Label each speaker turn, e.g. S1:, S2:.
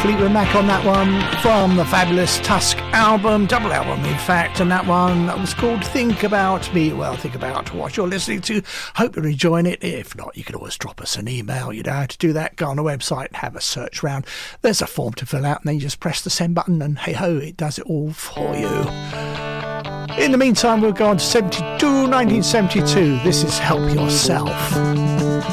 S1: Fleetwood Mac on that one from the fabulous Tusk album, double album in fact, and that one was called Think About Me. Well, think about what you're listening to. Hope you're enjoying it. If not, you can always drop us an email. You know how to do that. Go on the website, have a search round. There's a form to fill out, and then you just press the send button, and hey ho, it does it all for you. In the meantime, we'll go on to 1972. This is Help Yourself.